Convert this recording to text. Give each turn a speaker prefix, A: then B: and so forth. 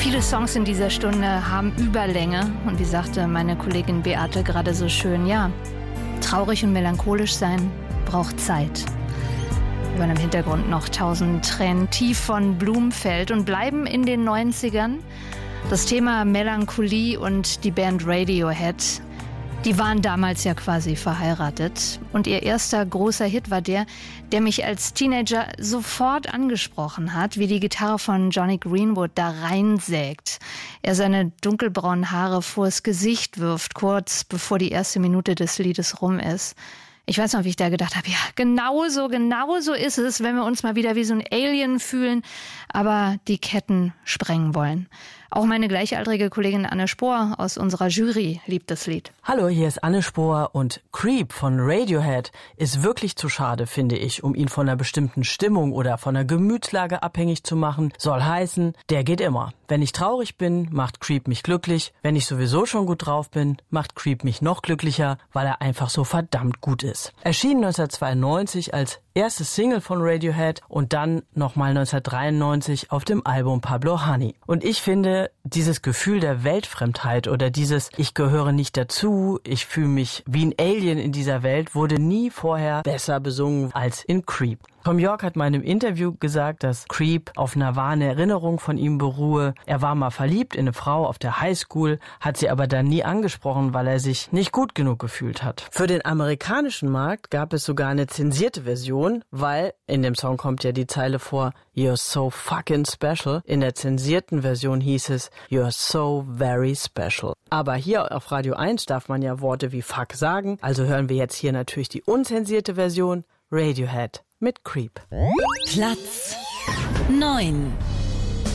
A: Viele Songs in dieser Stunde haben Überlänge und wie sagte meine Kollegin Beate gerade so schön, ja, traurig und melancholisch sein braucht Zeit. Wir hören im Hintergrund noch 1000 Tränen tief von Blumfeld und bleiben in den 90ern. Das Thema Melancholie und die Band Radiohead, die waren damals ja quasi verheiratet. Und ihr erster großer Hit war der mich als Teenager sofort angesprochen hat, wie die Gitarre von Johnny Greenwood da reinsägt. Er seine dunkelbraunen Haare vors Gesicht wirft, kurz bevor die erste Minute des Liedes rum ist. Ich weiß noch, wie ich da gedacht habe, ja, genauso ist es, wenn wir uns mal wieder wie so ein Alien fühlen, aber die Ketten sprengen wollen. Auch meine gleichaltrige Kollegin Anne Spohr aus unserer Jury liebt das Lied.
B: Hallo, hier ist Anne Spohr und Creep von Radiohead ist wirklich zu schade, finde ich, um ihn von einer bestimmten Stimmung oder von einer Gemütslage abhängig zu machen. Soll heißen, der geht immer. Wenn ich traurig bin, macht Creep mich glücklich. Wenn ich sowieso schon gut drauf bin, macht Creep mich noch glücklicher, weil er einfach so verdammt gut ist. Erschien 1992 als erstes Single von Radiohead und dann nochmal 1993 auf dem Album Pablo Honey. Und ich finde, dieses Gefühl der Weltfremdheit oder dieses Ich gehöre nicht dazu, ich fühle mich wie ein Alien in dieser Welt, wurde nie vorher besser besungen als in Creep. Tom York hat mal in einem Interview gesagt, dass Creep auf einer wahren Erinnerung von ihm beruhe. Er war mal verliebt in eine Frau auf der Highschool, hat sie aber dann nie angesprochen, weil er sich nicht gut genug gefühlt hat. Für den amerikanischen Markt gab es sogar eine zensierte Version, weil in dem Song kommt ja die Zeile vor, You're so fucking special. In der zensierten Version hieß es, You're so very special. Aber hier auf Radio 1 darf man ja Worte wie fuck sagen, also hören wir jetzt hier natürlich die unzensierte Version, Radiohead mit Creep.
C: Platz 9.